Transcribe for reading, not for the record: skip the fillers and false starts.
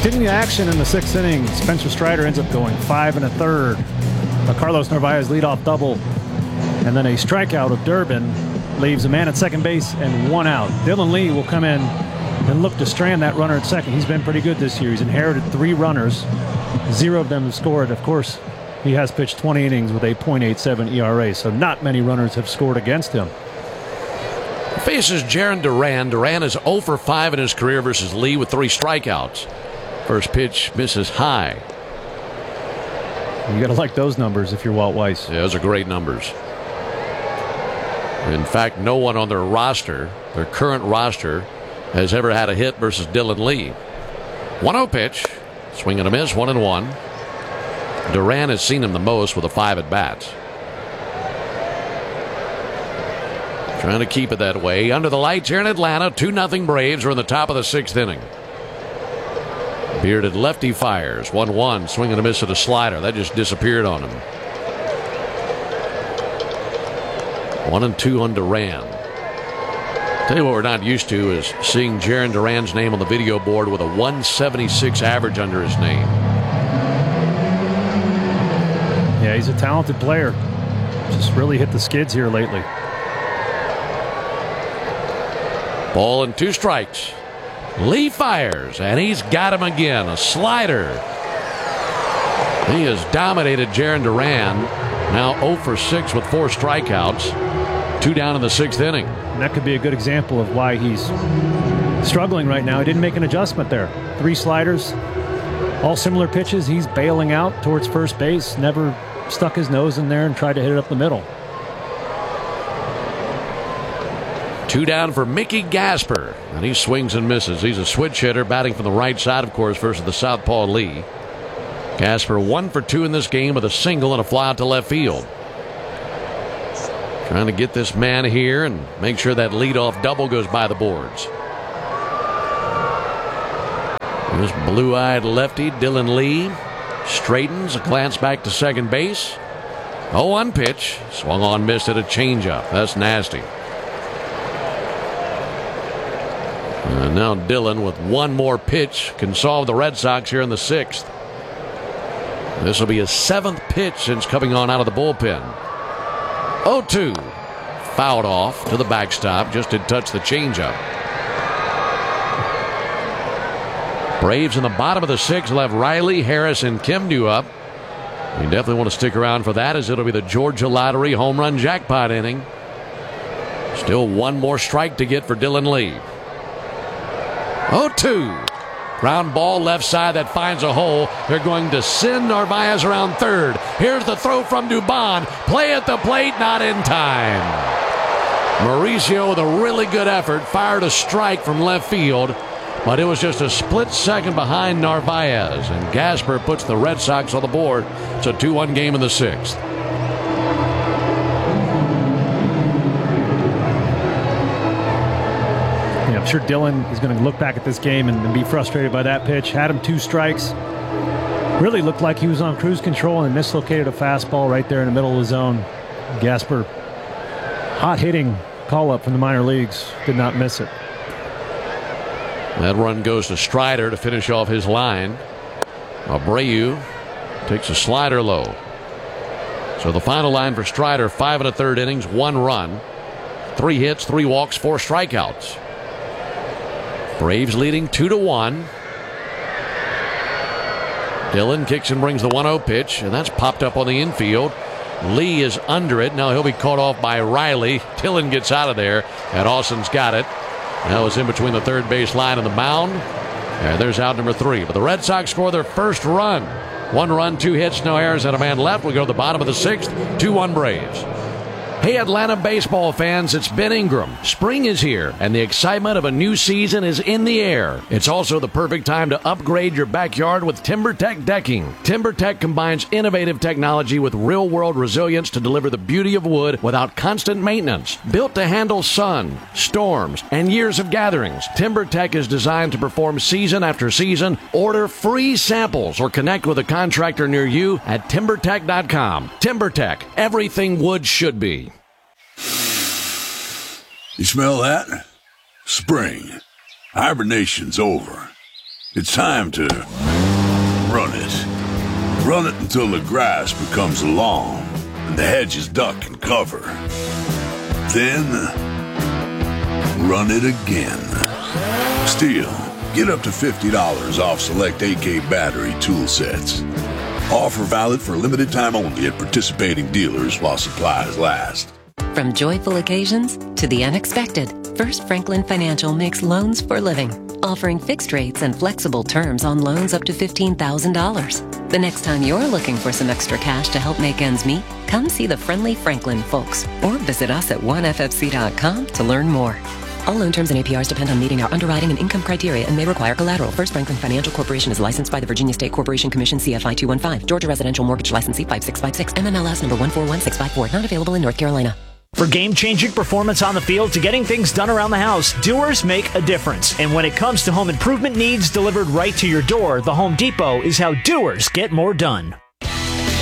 Continuing the action in the sixth inning, Spencer Strider ends up going 5 1/3. A Carlos Narvaez leadoff double, and then a strikeout of Durbin leaves a man at second base and one out. Dylan Lee will come in and look to strand that runner at second. He's been pretty good this year. He's inherited 3 runners. 0 of them have scored. Of course, he has pitched 20 innings with a .87 ERA, so not many runners have scored against him. Faces Jarren Duran. Duran is 0 for 5 in his career versus Lee with 3 strikeouts. First pitch misses high. You got to like those numbers if you're Walt Weiss. Yeah, those are great numbers. In fact, no one on their roster, their current roster, has ever had a hit versus Dylan Lee. 1-0 pitch. Swing and a miss, 1-1. Duran has seen him the most with a 5 at-bats. Trying to keep it that way. Under the lights here in Atlanta, 2-0 Braves are in the top of the 6th inning. Bearded lefty fires. 1-1. Swing and a miss at a slider. That just disappeared on him. 1-2 on Duran. Tell you what we're not used to is seeing Jarren Duran's name on the video board with a 176 average under his name. Yeah, he's a talented player. Just really hit the skids here lately. Ball and 2 strikes. Lee fires, and he's got him again. A slider. He has dominated Jarren Duran. Now 0 for 6 with 4 strikeouts. 2 down in the 6th inning. And that could be a good example of why he's struggling right now. He didn't make an adjustment there. 3 sliders, all similar pitches. He's bailing out towards first base. Never stuck his nose in there and tried to hit it up the middle. 2 down for Mickey Gasper, and he swings and misses. He's a switch hitter, batting from the right side, of course, versus the southpaw Lee. Gasper 1 for 2 in this game with a single and a fly out to left field. Trying to get this man here and make sure that leadoff double goes by the boards. This blue-eyed lefty, Dylan Lee, straightens, a glance back to second base. 0-1 pitch. Swung on, missed at a changeup. That's nasty. And now Dylan with 1 more pitch can solve the Red Sox here in the 6th. This will be his 7th pitch since coming on out of the bullpen. 0-2. Fouled off to the backstop. Just did touch the changeup. Braves in the bottom of the 6th will have Riley, Harris, and Kimdu up. You definitely want to stick around for that, as it'll be the Georgia Lottery home run jackpot inning. Still 1 more strike to get for Dylan Lee. 0-2. Ground ball left side that finds a hole. They're going to send Narvaez around third. Here's the throw from Dubon. Play at the plate, not in time. Mauricio with a really good effort fired a strike from left field, but it was just a split second behind Narvaez, and Gasper puts the Red Sox on the board. It's a 2-1 game in the 6th. I'm sure Dylan is going to look back at this game and be frustrated by that pitch. Had him 2 strikes. Really looked like he was on cruise control and mislocated a fastball right there in the middle of the zone. Gasper, hot hitting call up from the minor leagues, did not miss it. That run goes to Strider to finish off his line. Abreu takes a slider low. So the final line for Strider: 5 1/3 innings, 1 run, 3 hits, 3 walks, 4 strikeouts. Braves leading 2-1. Dylan kicks and brings the 1-0 pitch, and that's popped up on the infield. Lee is under it. Now he'll be caught off by Riley. Dylan gets out of there, and Austin's got it. Now it's in between the third base line and the mound. And there's out number 3. But the Red Sox score their first run. 1 run, 2 hits, no errors, and a man left. We go to the bottom of the 6th. 2-1 Braves. Hey, Atlanta baseball fans, it's Ben Ingram. Spring is here, and the excitement of a new season is in the air. It's also the perfect time to upgrade your backyard with TimberTech decking. TimberTech combines innovative technology with real-world resilience to deliver the beauty of wood without constant maintenance. Built to handle sun, storms, and years of gatherings, TimberTech is designed to perform season after season. Order free samples or connect with a contractor near you at TimberTech.com. TimberTech, everything wood should be. You smell that? Spring. Hibernation's over. It's time to run it. Run it until the grass becomes long and the hedges duck and cover. Then, run it again. Stihl, get up to $50 off select AK battery tool sets. Offer valid for a limited time only at participating dealers while supplies last. From joyful occasions to the unexpected, First Franklin Financial makes loans for living, offering fixed rates and flexible terms on loans up to $15,000. The next time you're looking for some extra cash to help make ends meet, come see the friendly Franklin folks or visit us at oneffc.com to learn more. All loan terms and APRs depend on meeting our underwriting and income criteria and may require collateral. First Franklin Financial Corporation is licensed by the Virginia State Corporation Commission, CFI 215. Georgia Residential Mortgage Licensee 5656. MMLS number 141654. Not available in North Carolina. For game-changing performance on the field to getting things done around the house, Doers make a difference. And when it comes to home improvement needs delivered right to your door, the Home Depot is how doers get more done.